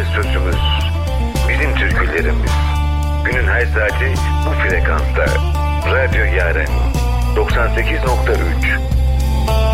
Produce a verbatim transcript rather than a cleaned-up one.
sözümüz, bizim türkülerimiz. Günün her saati bu frekansta. Radyo Yaren doksan sekiz nokta üç.